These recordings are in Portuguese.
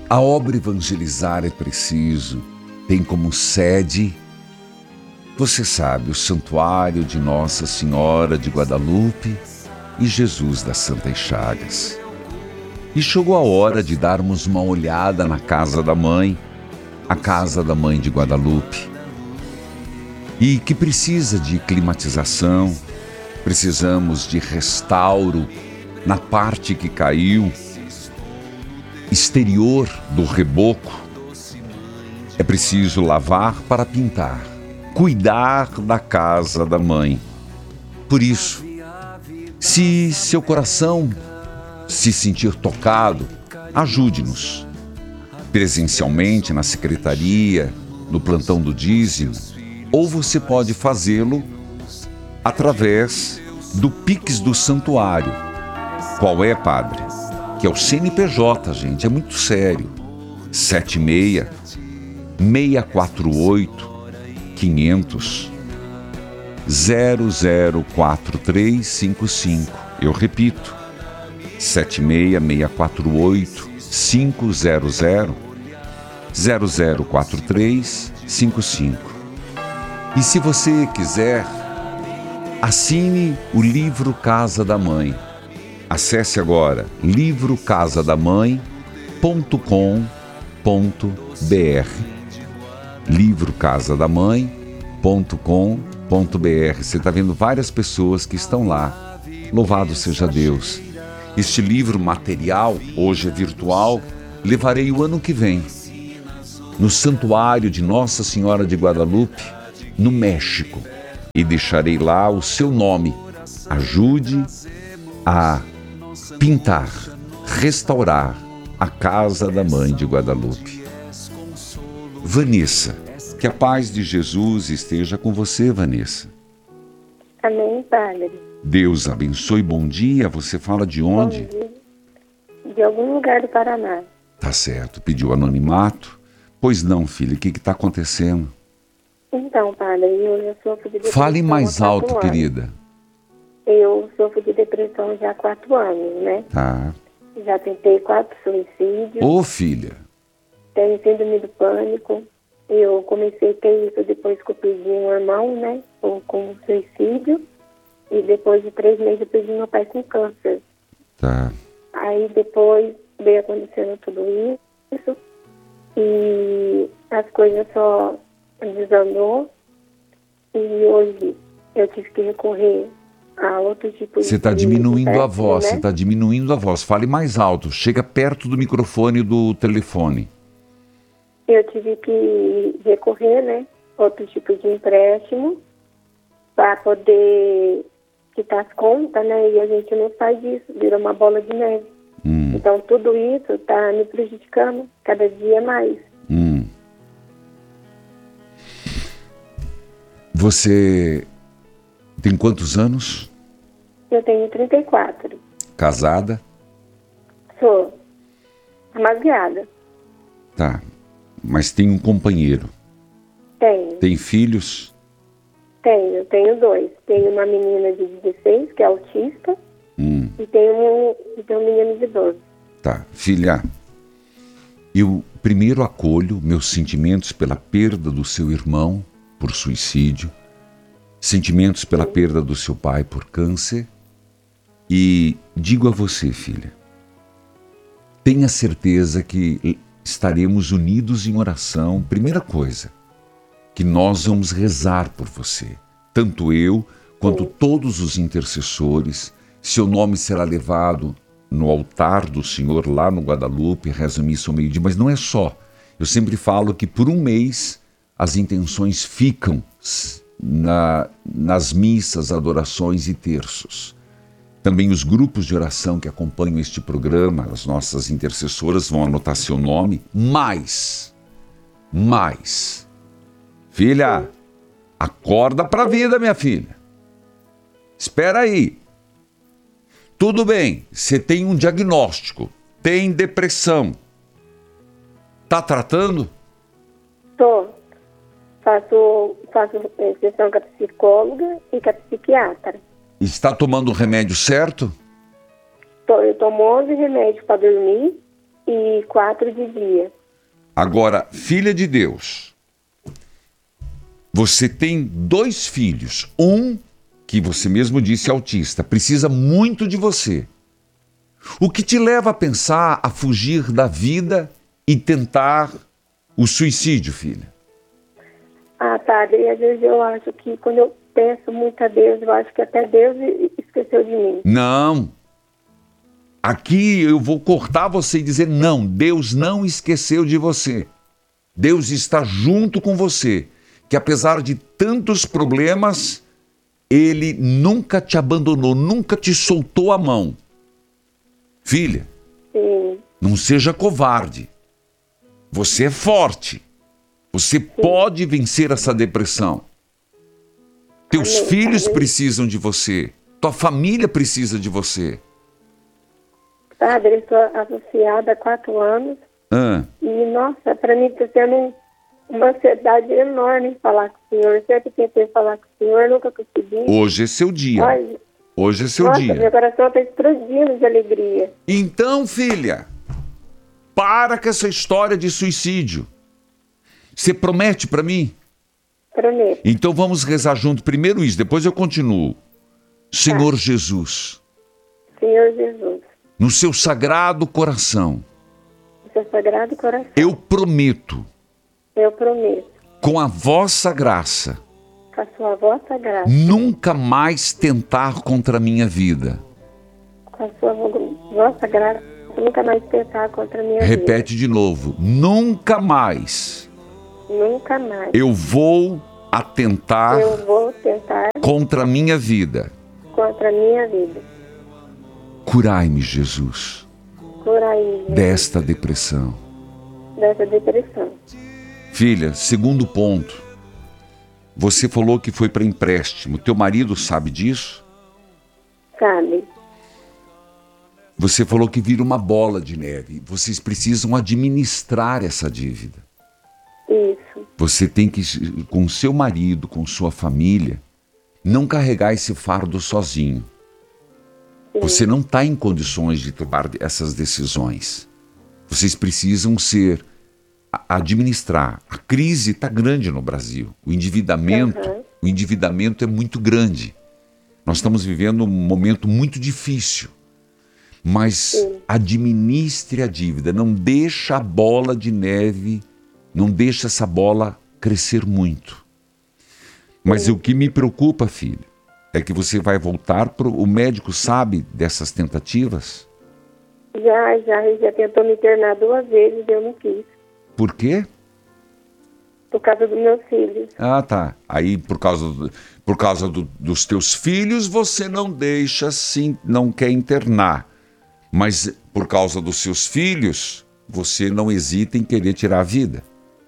A obra Evangelizar é Preciso tem como sede, você sabe, o Santuário de Nossa Senhora de Guadalupe e Jesus das Santas Chagas. E chegou a hora de darmos uma olhada na Casa da Mãe, a Casa da Mãe de Guadalupe, e que precisa de climatização, precisamos de restauro na parte que caiu, exterior do reboco. É preciso lavar para pintar, cuidar da Casa da Mãe. Por isso, se seu coração se sentir tocado, ajude-nos presencialmente na secretaria, no plantão do dízimo, ou você pode fazê-lo através do Pix do Santuário. Qual é, padre? Que é o CNPJ, gente, é muito sério. 76-648-500 004355. Eu repito, 76-648-500 004355. E se você quiser, assine o livro Casa da Mãe. Acesse agora livrocasadamãe.com.br livrocasadamãe.com.br. Você está vendo várias pessoas que estão lá. Louvado seja Deus. Este livro material, hoje é virtual, levarei o ano que vem no Santuário de Nossa Senhora de Guadalupe, no México, e deixarei lá o seu nome. Ajude a pintar, restaurar a Casa da Mãe de Guadalupe. Vanessa, que a paz de Jesus esteja com você, Vanessa. Amém, padre. Deus abençoe, bom dia. Você fala de onde? Bom dia. De algum lugar do Paraná. Tá certo, pediu anonimato? Pois não, filha, o que está acontecendo? Então, padre, eu já sofro de depressão. Fale mais há 4 alto, anos. querida. Eu sofro de depressão já há 4 anos, né? Tá. Já tentei 4 suicídios. Ô, filha. Tenho síndrome do pânico. Eu comecei a ter isso depois que eu perdi um irmão, né? Com suicídio. E depois de 3 meses eu perdi meu pai com câncer. Tá. Aí depois veio acontecendo tudo isso. E as coisas só desandou. E hoje eu tive que recorrer a outro tipo de... Você está diminuindo a voz, né? você está diminuindo a voz. Fale mais alto, chega perto do microfone do telefone. Eu tive que recorrer, né? Outro tipo de empréstimo para poder quitar as contas, né? E a gente não faz isso, vira uma bola de neve. Então tudo isso está me prejudicando cada dia mais. Você tem quantos anos? Eu tenho 34. Casada? Sou amaziada. Tá. Mas tem um companheiro? Tenho. Tem filhos? Tenho 2. Tenho uma menina de 16, que é autista, e tenho um menino de 12. Tá. Filha, eu primeiro acolho meus sentimentos pela perda do seu irmão por suicídio, sentimentos pela perda do seu pai por câncer, e digo a você, filha, tenha certeza que estaremos unidos em oração. Primeira coisa, que nós vamos rezar por você, tanto eu quanto todos os intercessores. Seu nome será levado no altar do Senhor lá no Guadalupe, reza missa ao meio-dia, mas não é só. Eu sempre falo que por um mês as intenções ficam nas missas, adorações e terços. Também os grupos de oração que acompanham este programa, as nossas intercessoras vão anotar seu nome. Mais. Filha, acorda para a vida, minha filha. Espera aí. Tudo bem, você tem um diagnóstico, tem depressão. Tá tratando? Tô. Faço sessão com a psicóloga e com a psiquiatra. Está tomando o remédio certo? Eu tomo 11 remédios para dormir e 4 de dia. Agora, filha de Deus, você tem 2 filhos. Um, que você mesmo disse, autista, precisa muito de você. O que te leva a pensar a fugir da vida e tentar o suicídio, filha? Padre, às vezes eu acho que quando eu penso muito a Deus, eu acho que até Deus esqueceu de mim. Não. Aqui eu vou cortar você e dizer não, Deus não esqueceu de você. Deus está junto com você, que apesar de tantos problemas, Ele nunca te abandonou, nunca te soltou a mão. Filha, Sim. não seja covarde. Você é forte. Você pode vencer essa depressão. Teus Amém, filhos amém. precisam de você. Tua família precisa de você. Padre, eu estou associada há 4 anos e, nossa, para mim está sendo uma ansiedade enorme falar com o senhor. Eu sempre tentei falar com o senhor, nunca consegui. Hoje é seu dia. Olha, Hoje é seu nossa, dia. meu coração está explodindo de alegria. Então, filha, para com essa história de suicídio. Você promete para mim? Prometo. Então vamos rezar junto. Primeiro isso, depois eu continuo. Senhor Jesus, Senhor Jesus, no seu sagrado coração, no seu sagrado coração, eu prometo, com a vossa graça, a sua vossa graça, nunca mais tentar contra a minha vida. com a sua vossa graça, nunca mais tentar contra a minha vida. Repete de novo. Nunca mais Nunca mais. eu vou atentar Eu vou tentar contra a minha vida. contra a minha vida. Curai-me, Jesus, Curai-me desta depressão. dessa depressão. Filha, segundo ponto. Você falou que foi para empréstimo. Teu marido sabe disso? Sabe? Você falou que vira uma bola de neve. Vocês precisam administrar essa dívida. Isso. Você tem que, com seu marido, com sua família, não carregar esse fardo sozinho. Sim. Você não está em condições de tomar essas decisões. Vocês precisam administrar. A crise está grande no Brasil. O endividamento é muito grande. Nós estamos vivendo um momento muito difícil. Mas administre a dívida. Não deixa a bola de neve, não deixa essa bola crescer muito. Mas o que me preocupa, filho, é que você vai voltar pro... O médico sabe dessas tentativas? Já tentou me internar 2 vezes, eu não quis. Por quê? Por causa dos meus filhos. Ah, tá. Aí, por causa dos teus filhos, você não deixa, sim, não quer internar. Mas, por causa dos seus filhos, você não hesita em querer tirar a vida.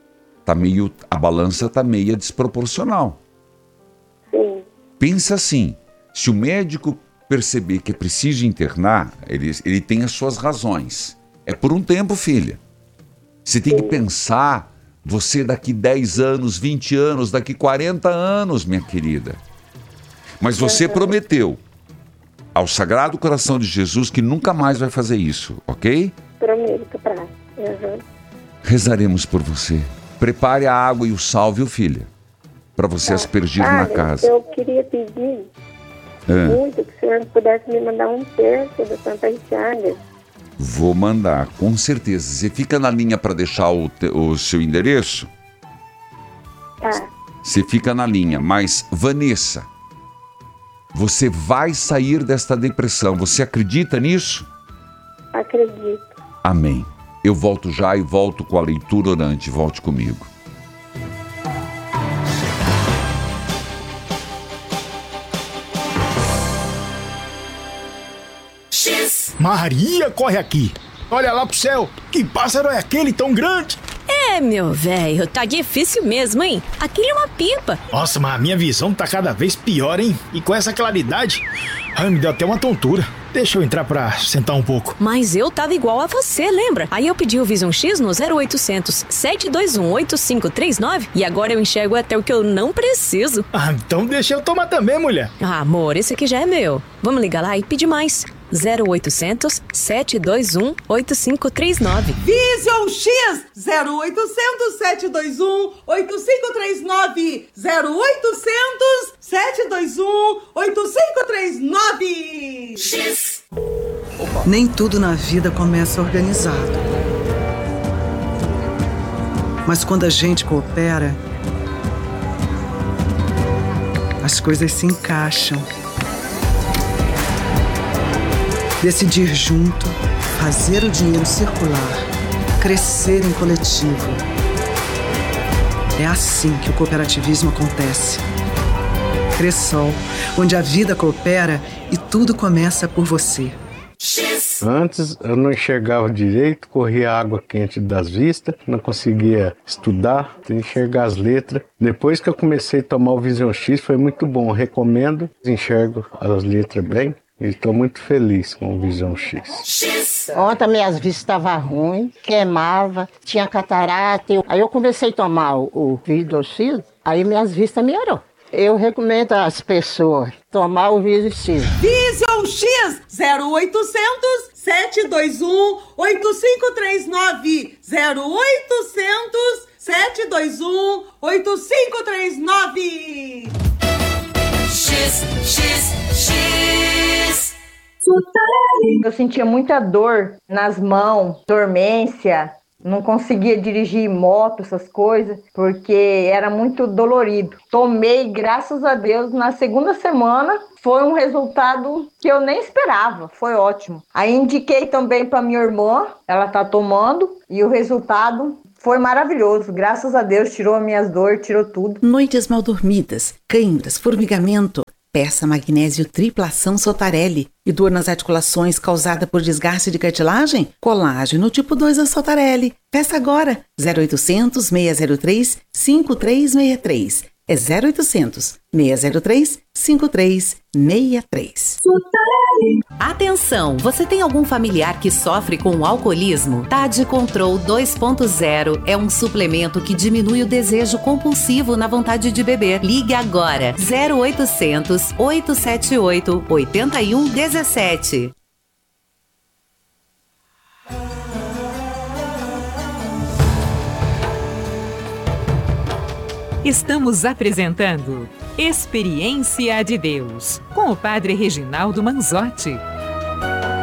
A balança está meio desproporcional. Sim. Pensa assim, se o médico perceber que é preciso internar, ele tem as suas razões. É por um tempo, filha. Você tem que pensar, você daqui 10 anos, 20 anos, daqui 40 anos, minha querida. Mas você prometeu ao Sagrado Coração de Jesus que nunca mais vai fazer isso, ok? Prometo, pra. Rezaremos por você. Prepare a água e o sal, viu, filha? Para você aspergir na casa. Eu queria pedir muito que o senhor pudesse me mandar um terço da Santa Chagas. Vou mandar, com certeza. Você fica na linha para deixar o seu endereço? Tá. Você fica na linha. Mas, Vanessa, você vai sair desta depressão. Você acredita nisso? Acredito. Amém. Eu volto já e volto com a leitura orante. Volte comigo. Maria, corre aqui! Olha lá pro céu! Que pássaro é aquele tão grande? É, meu velho, tá difícil mesmo, hein? Aquilo é uma pipa. Nossa, mas a minha visão tá cada vez pior, hein? E com essa claridade, ai, me deu até uma tontura. Deixa eu entrar pra sentar um pouco. Mas eu tava igual a você, lembra? Aí eu pedi o Vision X no 0800 721 8539 e agora eu enxergo até o que eu não preciso. Ah, então deixa eu tomar também, mulher. Ah, amor, esse aqui já é meu. Vamos ligar lá e pedir mais. 0800 721 8539. Vision X 0800 721 8539. 0800 721 8539. X. Nem tudo na vida começa organizado. Mas quando a gente coopera, as coisas se encaixam. Decidir junto, fazer o dinheiro circular, crescer em coletivo. É assim que o cooperativismo acontece. Cressol, onde a vida coopera e tudo começa por você. Antes eu não enxergava direito, corria água quente das vistas, não conseguia estudar, enxergar as letras. Depois que eu comecei a tomar o Vision X foi muito bom, recomendo, enxergo as letras bem e estou muito feliz com o Vision X. Ontem minhas vistas estavam ruins, queimava, tinha catarata. Aí eu comecei a tomar o Vision X, aí minhas vistas melhorou. Eu recomendo às pessoas tomar o Vision X. Vision X 0800 721 8539. 0800 721 8539. X. Eu sentia muita dor nas mãos, dormência. Não conseguia dirigir moto, essas coisas, porque era muito dolorido. Tomei, graças a Deus, na segunda semana, foi um resultado que eu nem esperava, foi ótimo. Aí indiquei também para minha irmã, ela tá tomando, e o resultado foi maravilhoso. Graças a Deus, tirou as minhas dores, tirou tudo. Noites mal dormidas, câimbras, formigamento. Peça magnésio tripla ação Sotarelli. E dor nas articulações causada por desgaste de cartilagem? Colágeno tipo 2 da Sotarelli. Peça agora. 0800 603 5363. É 0800 603 5363. Atenção, você tem algum familiar que sofre com o alcoolismo? TAD Control 2.0 é um suplemento que diminui o desejo compulsivo na vontade de beber. Ligue agora, 0800 878 8117. Estamos apresentando Experiência de Deus, com o Padre Reginaldo Manzotti.